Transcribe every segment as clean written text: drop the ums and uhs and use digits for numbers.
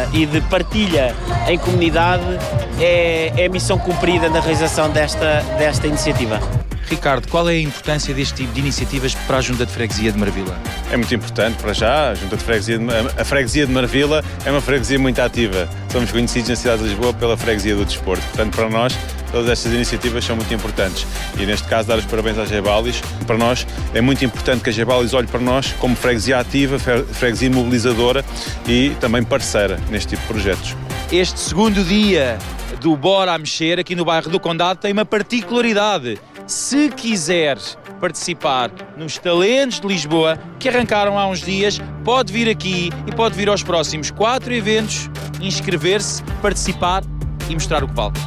e de partilha em comunidade é a missão cumprida na realização desta iniciativa. Ricardo, qual é a importância deste tipo de iniciativas para a Junta de Freguesia de Marvila? É muito importante para já. A Freguesia de Marvila é uma freguesia muito ativa. Somos conhecidos na cidade de Lisboa pela freguesia do desporto. Portanto, para nós, todas estas iniciativas são muito importantes. E neste caso, dar os parabéns à Gebalis. Para nós, é muito importante que a Gebalis olhe para nós como freguesia ativa, freguesia mobilizadora e também parceira neste tipo de projetos. Este segundo dia do Bora a Mexer, aqui no bairro do Condado, tem uma particularidade. Se quiser participar nos Talentos de Lisboa, que arrancaram há uns dias, pode vir aqui e pode vir aos próximos 4 eventos, inscrever-se, participar e mostrar o que vale.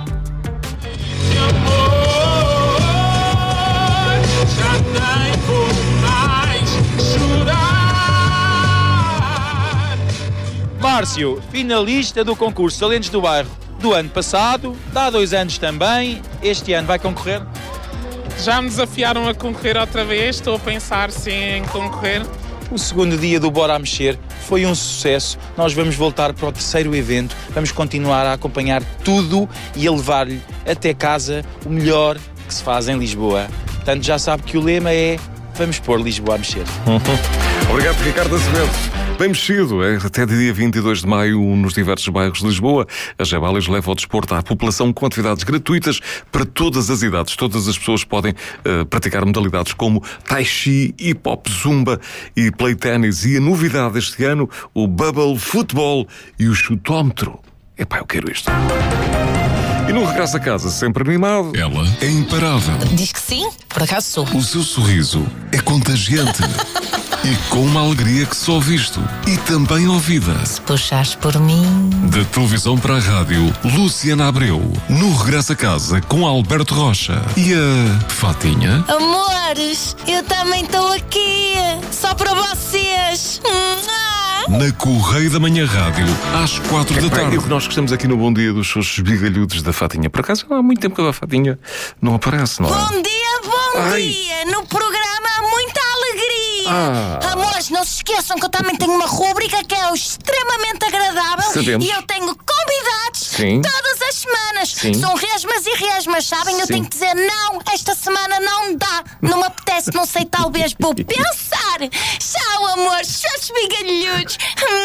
Márcio, finalista do concurso Talentos do Bairro do ano passado, há 2 anos também, este ano vai concorrer? Já me desafiaram a concorrer outra vez, estou a pensar sim em concorrer. O segundo dia do Bora a Mexer foi um sucesso. Nós vamos voltar para o 3º evento, vamos continuar a acompanhar tudo e a levar-lhe até casa o melhor que se faz em Lisboa. Portanto, já sabe que o lema é vamos pôr Lisboa a mexer. Obrigado, Ricardo Azevedo. Bem mexido, até dia 22 de maio, nos diversos bairros de Lisboa, a Gebalis leva o desporto à população com atividades gratuitas para todas as idades. Todas as pessoas podem praticar modalidades como tai chi, hip-hop, zumba e play ténis. E a novidade este ano, o bubble futebol e o chutómetro. Epá, eu quero isto. E no regresso a casa, sempre animado. Ela é imparável. Diz que sim, por acaso sou. O seu sorriso é contagiante. E com uma alegria que só visto e também ouvida. Se puxares por mim. Da televisão para a rádio, Luciana Abreu. No regresso a casa, com Alberto Rocha. E a Fatinha. Amores, eu também estou aqui. Só para vocês. Na Correio da Manhã Rádio, às 4 da tarde. E o que nós gostamos aqui no Bom Dia dos seus esbigalhudos da Fatinha. Por acaso, há muito tempo que a Fatinha não aparece, não é? Bom dia. No programa há muita alegria. Amores, não se esqueçam que eu também tenho uma rúbrica que é o extremamente agradável. Sabemos. E eu tenho convidados todas as semanas. São resmas e resmas, sabem? Eu tenho que dizer não, esta semana não dá. Não me apetece, não sei, talvez vou pensar. Tchau, amores, seus bigalhudos.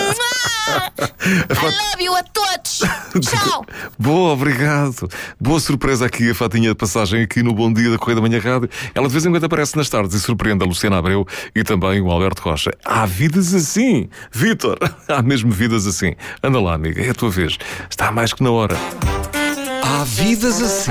I love you a todos. Tchau. Boa, obrigado. Boa surpresa aqui, a Fatinha de passagem aqui no Bom Dia da Correio da Manhã Rádio. Ela de vez em quando aparece nas tardes e surpreende a Luciana Abreu e também o Alberto Rocha. Há vidas assim, Vítor. Há mesmo vidas assim. Anda lá, amiga, é a tua vez. Está mais que na hora. Há vidas assim.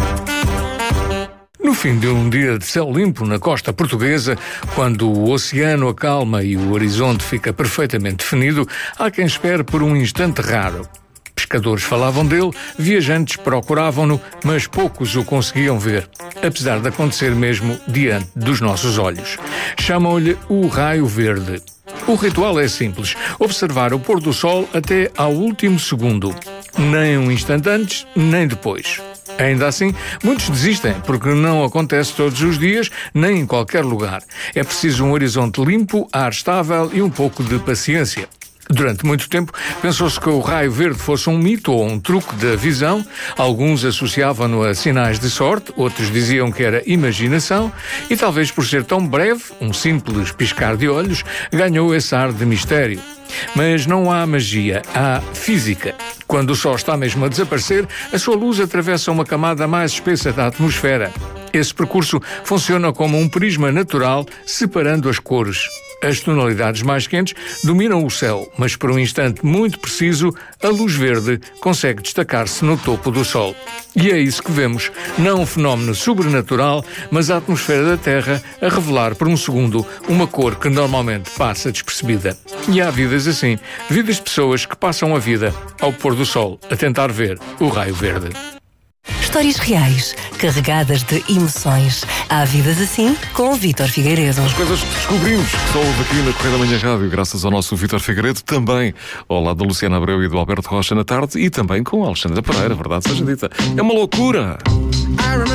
No fim de um dia de céu limpo na costa portuguesa, quando o oceano acalma e o horizonte fica perfeitamente definido, há quem espere por um instante raro. Pescadores falavam dele, viajantes procuravam-no, mas poucos o conseguiam ver, apesar de acontecer mesmo diante dos nossos olhos. Chamam-lhe o raio verde. O ritual é simples: observar o pôr do sol até ao último segundo. Nem um instante antes, nem depois. Ainda assim, muitos desistem, porque não acontece todos os dias, nem em qualquer lugar. É preciso um horizonte limpo, ar estável e um pouco de paciência. Durante muito tempo, pensou-se que o raio verde fosse um mito ou um truque da visão. Alguns associavam-no a sinais de sorte, outros diziam que era imaginação, e talvez por ser tão breve, um simples piscar de olhos, ganhou esse ar de mistério. Mas não há magia, há física. Quando o sol está mesmo a desaparecer, a sua luz atravessa uma camada mais espessa da atmosfera. Esse percurso funciona como um prisma natural, separando as cores. As tonalidades mais quentes dominam o céu, mas por um instante muito preciso, a luz verde consegue destacar-se no topo do sol. E é isso que vemos, não um fenómeno sobrenatural, mas a atmosfera da Terra a revelar por um segundo uma cor que normalmente passa despercebida. E há vidas assim, vidas de pessoas que passam a vida ao pôr do sol a tentar ver o raio verde. Histórias reais, carregadas de emoções. Há vidas assim com o Vítor Figueiredo. As coisas que descobrimos que só houve aqui na Correio da Manhã Rádio, graças ao nosso Vítor Figueiredo, também ao lado da Luciana Abreu e do Alberto Rocha na tarde, e também com a Alexandra Pereira, verdade seja dita. É uma loucura!